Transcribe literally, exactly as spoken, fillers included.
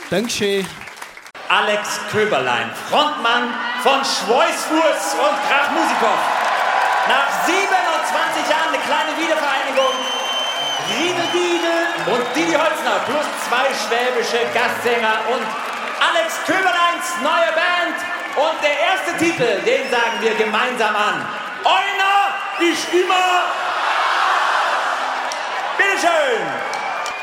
Dankeschön. Alex Köberlein, Frontmann von Schweißfuß und Krachmusikow. Nach siebenundzwanzig Jahren eine kleine Wiedervereinigung. Riedel Diegel und Didi Holzner plus zwei schwäbische Gastsänger und Alex Köberleins neue Band. Und der erste Titel, den sagen wir gemeinsam an. Einer ist immer. Bitteschön.